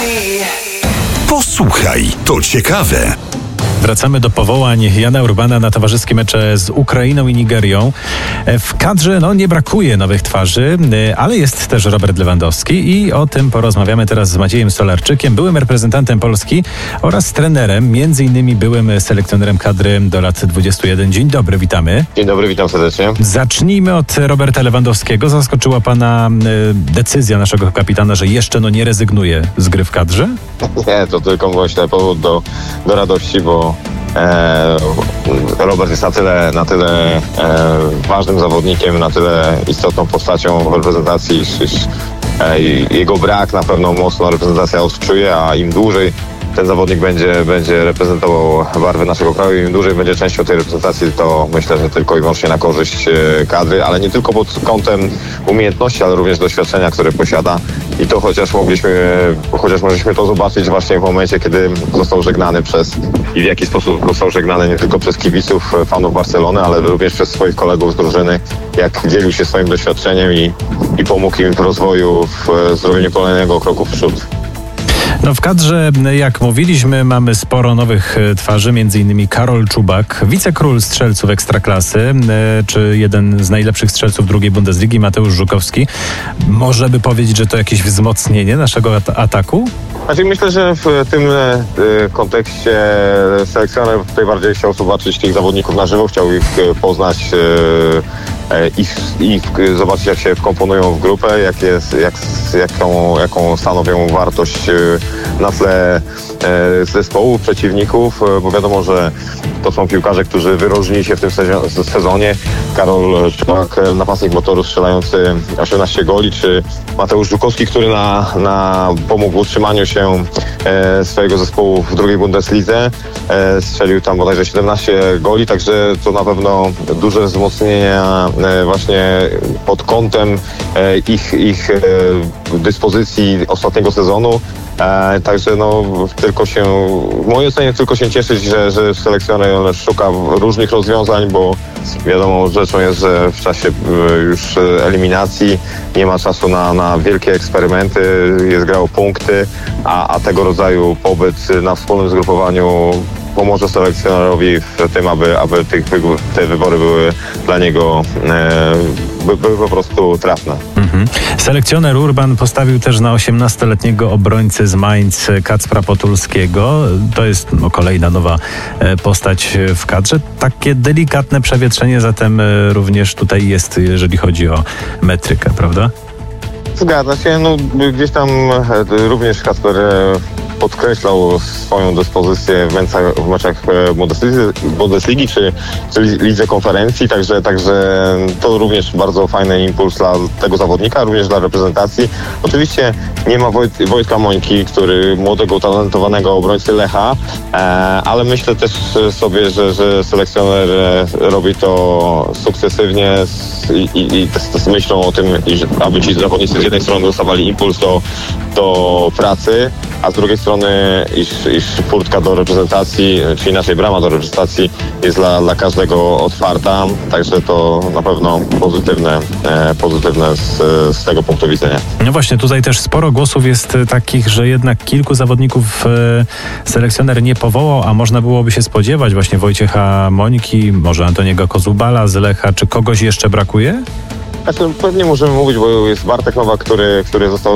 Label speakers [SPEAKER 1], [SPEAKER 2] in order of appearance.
[SPEAKER 1] Posłuchaj, to ciekawe.
[SPEAKER 2] Wracamy do powołań Jana Urbana na towarzyskie mecze z Ukrainą i Nigerią. W kadrze nie brakuje nowych twarzy, ale jest też Robert Lewandowski i o tym porozmawiamy teraz z Maciejem Stolarczykiem, byłym reprezentantem Polski oraz trenerem, między innymi byłym selekcjonerem kadry do lat 21. Dzień dobry, witamy.
[SPEAKER 3] Dzień dobry, witam serdecznie.
[SPEAKER 2] Zacznijmy od Roberta Lewandowskiego. Zaskoczyła pana decyzja naszego kapitana, że jeszcze nie rezygnuje z gry w kadrze?
[SPEAKER 3] Nie, to tylko właśnie powód do radości, bo Robert jest na tyle ważnym zawodnikiem, na tyle istotną postacią w reprezentacji, iż jego brak na pewno mocno reprezentacja odczuje, a im dłużej ten zawodnik będzie reprezentował barwy naszego kraju, im dłużej będzie częścią tej reprezentacji, to myślę, że tylko i wyłącznie na korzyść kadry, ale nie tylko pod kątem umiejętności, ale również doświadczenia, które posiada. I to chociaż mogliśmy to zobaczyć właśnie w momencie, kiedy został żegnany i w jaki sposób został żegnany nie tylko przez kibiców, fanów Barcelony, ale również przez swoich kolegów z drużyny, jak dzielił się swoim doświadczeniem i pomógł im w rozwoju, w zrobieniu kolejnego kroku w przód.
[SPEAKER 2] W kadrze, jak mówiliśmy, mamy sporo nowych twarzy, m.in. Karol Czubak, wicekról strzelców Ekstraklasy, czy jeden z najlepszych strzelców drugiej Bundesligi, Mateusz Żukowski. Może by powiedzieć, że to jakieś wzmocnienie naszego ataku?
[SPEAKER 3] Myślę, że w tym kontekście selekcjoner tutaj bardziej chciał zobaczyć tych zawodników na żywo, chciał ich poznać i zobaczyć, jak się wkomponują w grupę, jaką stanowią wartość na tle zespołu, przeciwników, bo wiadomo, że to są piłkarze, którzy wyróżnili się w tym sezonie. Karol Czubak, napastnik Motoru, strzelający 18 goli, czy Mateusz Żukowski, który pomógł w utrzymaniu się swojego zespołu w drugiej Bundeslidze. Strzelił tam bodajże 17 goli, także to na pewno duże wzmocnienie właśnie pod kątem ich dyspozycji ostatniego sezonu. Także w mojej ocenie tylko się cieszyć, że selekcjoner szuka różnych rozwiązań, bo wiadomo rzeczą jest, że w czasie już eliminacji nie ma czasu na wielkie eksperymenty, jest gra o punkty, a tego rodzaju pobyt na wspólnym zgrupowaniu pomoże selekcjonerowi w tym, aby te wybory były dla niego były po prostu trafne.
[SPEAKER 2] Selekcjoner Urban postawił też na 18-letniego obrońcę z Mainz Kacpra Potulskiego. To jest kolejna nowa postać w kadrze. Takie delikatne przewietrzenie zatem również tutaj jest, jeżeli chodzi o metrykę, prawda?
[SPEAKER 3] Zgadza się. Gdzieś tam również Kacper podkreślał swoją dyspozycję w meczach Bundesligi czy Lidze Konferencji, także to również bardzo fajny impuls dla tego zawodnika, również dla reprezentacji. Oczywiście nie ma Wojtka Mońki, młodego, utalentowanego obrońcy Lecha, ale myślę też sobie, że selekcjoner robi to sukcesywnie i z myślą o tym, aby ci zawodnicy z jednej strony dostawali impuls do pracy, a z drugiej strony iż furtka do reprezentacji, czy inaczej brama do reprezentacji jest dla każdego otwarta, także to na pewno pozytywne z tego punktu widzenia.
[SPEAKER 2] Właśnie, tutaj też sporo głosów jest takich, że jednak kilku zawodników selekcjoner nie powołał, a można byłoby się spodziewać właśnie Wojciecha Mońki, może Antoniego Kozubala z Lecha, czy kogoś jeszcze brakuje?
[SPEAKER 3] Pewnie możemy mówić, bo jest Bartek Nowak, który został